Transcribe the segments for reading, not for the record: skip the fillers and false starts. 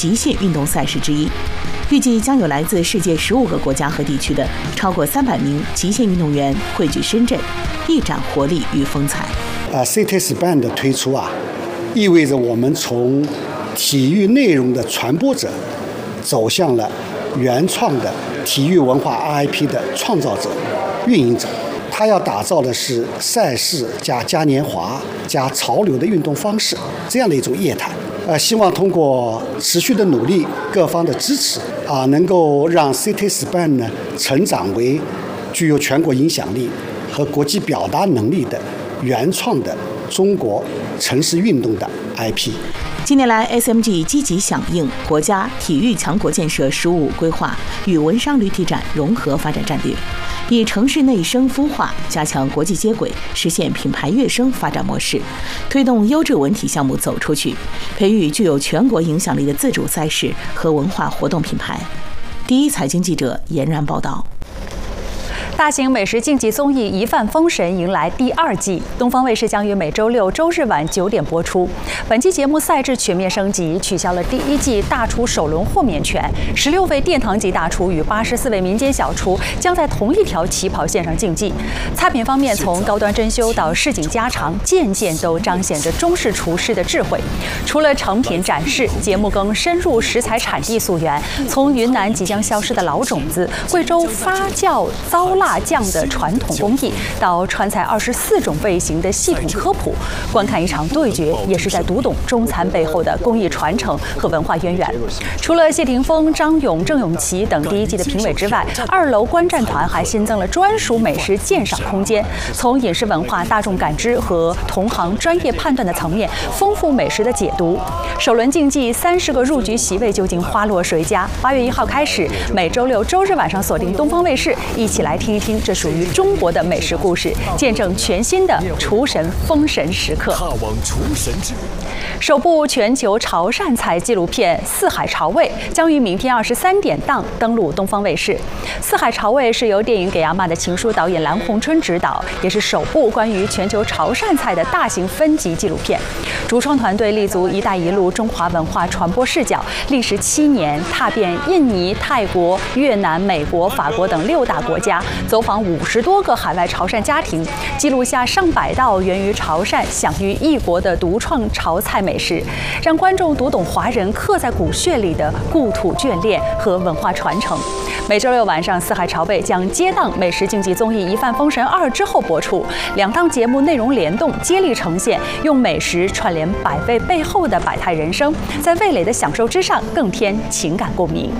极限运动赛事之一。预计将有来自世界15个国家和地区的超过300名极限运动员汇聚深圳，一展活力与风采。 CITESPAN 的推出意味着我们从体育内容的传播者走向了原创的体育文化 RIP 的创造者、运营者。他要打造的是赛事加嘉年华加潮流的运动方式，这样的一种业态。希望通过持续的努力、各方的支持能够让 CITESPAN 呢成长为具有全国影响力和国际表达能力的原创的中国城市运动的 IP。 近年来 ，SMG 积极响应国家体育强国建设“15+5”规划与文商旅体展融合发展战略，以城市内生孵化加强国际接轨，实现品牌跃升发展模式，推动优质文体项目走出去，培育具有全国影响力的自主赛事和文化活动品牌。第一财经记者严然报道。 大型美食竞技综艺《一饭封神》迎来第2季，东方卫视将于每周6、周日晚9点播出。本期节目赛制全面升级，取消了第1季大厨首轮豁免权，16位殿堂级大厨与84位民间小厨将在同一条起跑线上竞技。菜品方面，从高端珍馐到市井家常，件件都彰显着中式厨师的智慧。除了成品展示，节目更深入食材产地溯源，从云南即将消失的老种子、贵州发酵糟辣酱的传统工艺，到川菜24种味型的系统科普，观看一场对决，也是在读懂中餐背后的工艺传承和文化渊源。除了谢霆锋、张勇、郑永琪等第1季的评委之外，2楼观战团还新增了专属美食鉴赏空间，从饮食文化、大众感知和同行专业判断的层面，丰富美食的解读。首轮竞技30个入局席位究竟花落谁家？8月1号开始，每周6、周日晚上锁定东方卫视，一起来听一听这属于中国的美食故事，见证全新的厨神封神时刻。 踏往厨神之路。 首部全球潮汕菜纪录片《四海潮味》将于明天23点档登陆东方卫视。《四海潮味》是由电影《给阿嬷的情书》导演蓝红春执导，也是首部关于全球潮汕菜的大型分级纪录片。主创团队立足“一带一路”中华文化传播视角，历时7年，踏遍印尼、泰国、越南、美国、法国等6大国家，走访50多个海外潮汕家庭，记录下上百道源于潮汕、享誉异国的独创潮菜美食，让观众读懂华人刻在骨血里的故土眷恋和文化传承。每周6晚上，《四海潮味》将接档美食竞技综艺《一饭封神2》之后播出，2档节目内容联动，接力呈现，用美食串联百味背后的百态人生，在味蕾的享受之上更添情感共鸣。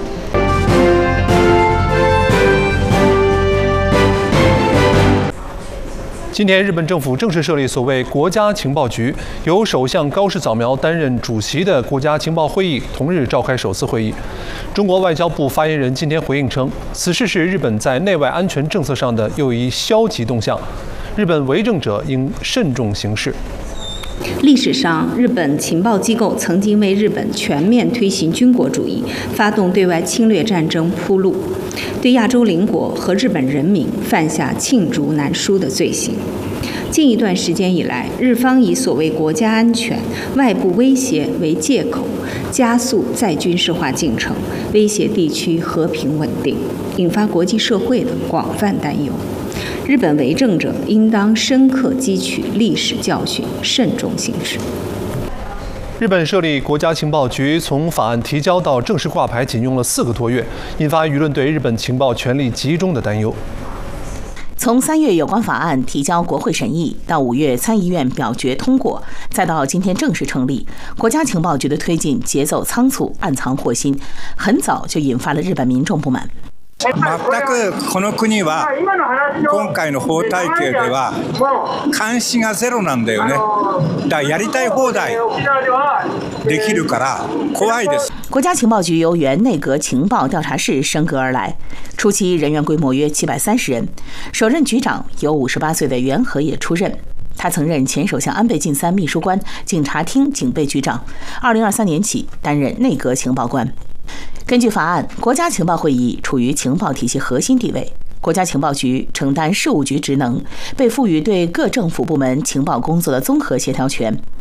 今天，日本政府正式设立所谓国家情报局，由首相高市早苗担任主席的国家情报会议同日召开首次会议。中国外交部发言人今天回应称，此事是日本在内外安全政策上的又一消极动向，日本为政者应慎重行事。 历史上，日本情报机构曾经为日本全面推行军国主义、发动对外侵略战争铺路，对亚洲邻国和日本人民犯下罄竹难书的罪行。近一段时间以来，日方以所谓国家安全、外部威胁为借口，加速再军事化进程，威胁地区和平稳定，引发国际社会的广泛担忧。日本为政者应当深刻汲取历史教训，慎重行事。 日本设立国家情报局，从法案提交到正式挂牌仅用了4个多月，引发舆论对日本情报权力集中的担忧。 从3月有关法案提交国会审议，到5月参议院表决通过，再到今天正式成立，国家情报局的推进节奏仓促，暗藏祸心，很早就引发了日本民众不满。 全くこの国は今回の法体系では監視がゼロなんだよね。だからやりたい放題できるから怖いです。 国家情报局由原内阁情报调查室升格而来，初期人员规模约730人，首任局长由58岁的原和也出任。他曾任前首相安倍晋三秘书官、警察厅警备局长，2023年起担任内阁情报官。根据法案，国家情报会议处于情报体系核心地位，国家情报局承担事务局职能，被赋予对各政府部门情报工作的综合协调权。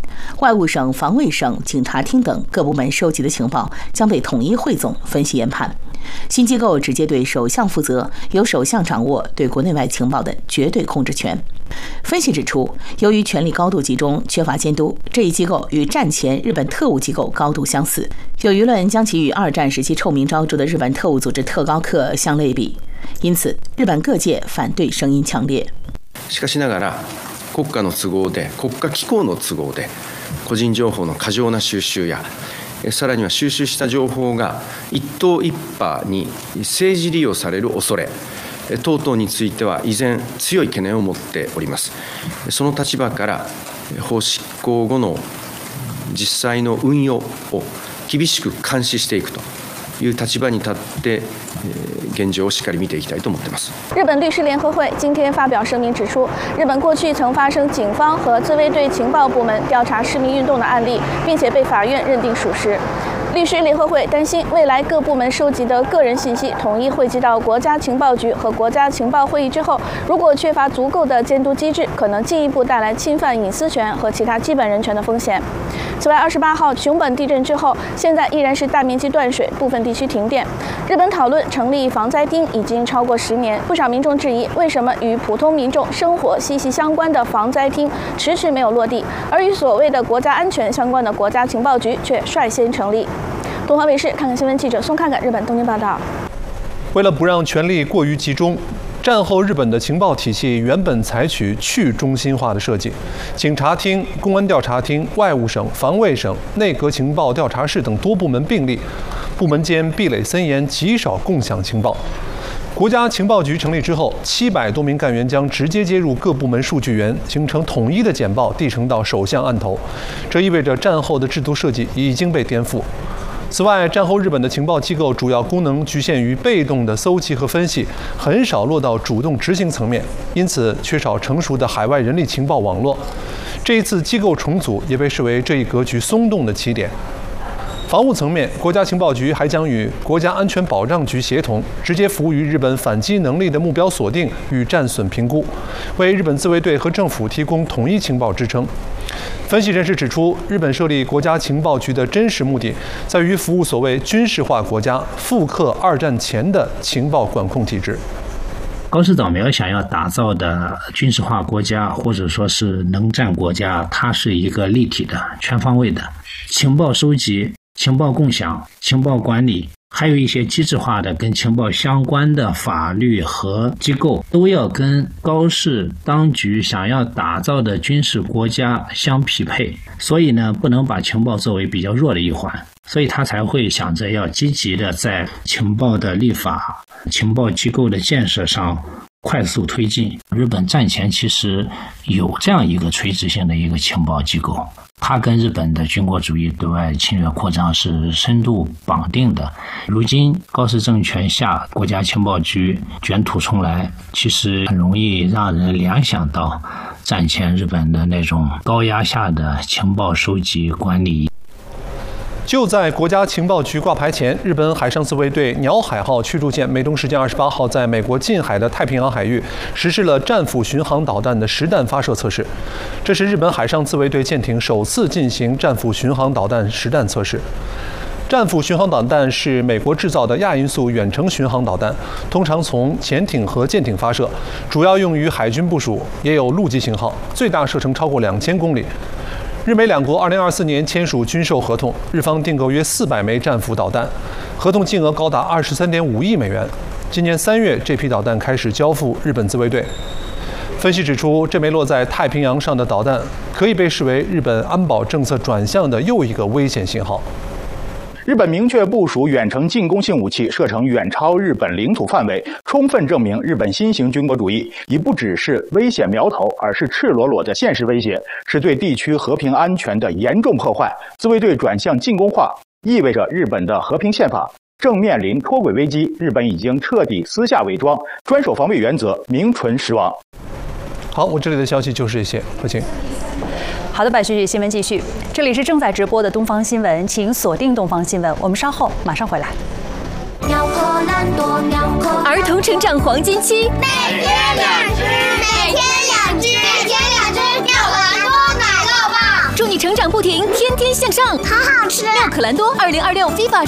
外务省、防卫省、警察厅等各部门收集的情报将被统一汇总、分析研判。新机构直接对首相负责，由首相掌握对国内外情报的绝对控制权。分析指出，由于权力高度集中，缺乏监督，这一机构与战前日本特务机构高度相似。有舆论将其与二战时期臭名昭著的日本特務組織特高課相類比，因此日本各界反對聲音強烈。 しかしながら国家の都合で、国家機構の都合で、個人情報の過剰な収集やさらには収集した情報が一党一派に政治利用される恐れ等々については依然強い懸念を持っております。その立場から法執行後の実際の運用を厳しく監視していくという立場に立って現状をしっかり見ていきたいと思っています。 日本律师联合会今天发表声明指出，日本过去曾发生警方和自卫队情报部门调查市民运动的案例，并且被法院认定属实。律师联合会担心，未来各部门收集的个人信息统一汇集到国家情报局和国家情报会议之后，如果缺乏足够的监督机制，可能进一步带来侵犯隐私权和其他基本人权的风险。此外，28号熊本地震之后，现在依然是大面积断水，部分地区停电。日本讨论成立防灾厅已经超过10年，不少民众质疑，为什么与普通民众生活息息相关的防灾厅迟迟没有落地，而与所谓的国家安全相关的国家情报局却率先成立。东方卫视看看新闻记者宋看看日本东京报道。 为了不让权力过于集中，战后日本的情报体系原本采取去中心化的设计，警察厅、公安调查厅、外务省、防卫省、内阁情报调查室等多部门并立，部门间壁垒森严，极少共享情报。国家情报局成立之后，700多名干员将直接接入各部门数据源，形成统一的简报递呈到首相案头。这意味着战后的制度设计已经被颠覆。此外，战后日本的情报机构主要功能局限于被动的搜集和分析，很少落到主动执行层面，因此缺少成熟的海外人力情报网络。这一次机构重组也被视为这一格局松动的起点。防务层面，国家情报局还将与国家安全保障局协同，直接服务于日本反击能力的目标锁定与战损评估，为日本自卫队和政府提供统一情报支撑。分析人士指出，日本设立国家情报局的真实目的在于服务所谓军事化国家，复刻2战前的情报管控体制。 高市早苗想要打造的军事化国家，或者说是能战国家，它是一个立体的、全方位的情报收集、情报共享、情报管理，还有一些机制化的跟情报相关的法律和机构，都要跟高市当局想要打造的军事国家相匹配。所以呢，不能把情报作为比较弱的一环，所以他才会想着要积极的在情报的立法、情报机构的建设上快速推进。日本战前其实有这样一个垂直性的一个情报机构，它跟日本的军国主义对外侵略扩张是深度绑定的。如今高市政权下国家情报局卷土重来，其实很容易让人联想到战前日本的那种高压下的情报收集管理。 就在国家情报局挂牌前，日本海上自卫队鸟海号驱逐舰美东时间28号在美国近海的太平洋海域实施了战斧巡航导弹的实弹发射测试。这是日本海上自卫队舰艇首次进行战斧巡航导弹实弹测试。战斧巡航导弹是美国制造的亚音速远程巡航导弹，通常从潜艇和舰艇发射，主要用于海军部署，也有陆基型号，最大射程超过2000公里。日美两国2024年签署军售合同，日方订购约400枚战斧导弹，合同金额高达23.5亿美元。今年3月，这批导弹开始交付日本自卫队。分析指出，这枚落在太平洋上的导弹可以被视为日本安保政策转向的又一个危险信号。 日本明确部署远程进攻性武器，射程远超日本领土范围，充分证明日本新型军国主义已不只是危险苗头，而是赤裸裸的现实威胁，是对地区和平安全的严重破坏。自卫队转向进攻化，意味着日本的和平宪法正面临脱轨危机。日本已经彻底私下伪装，专守防卫原则名存实亡。 好，我这里的消息就是这些，何晴。 好的，百旭新闻继续，这里是正在直播的东方新闻，请锁定东方新闻，我们稍后马上回来。 儿童成长黄金期， 每天2只，每天2只，每天2只，有很多奶酪棒。 祝你成长不停，天天向上。 好好吃！ 妙可蓝多2026 FIFA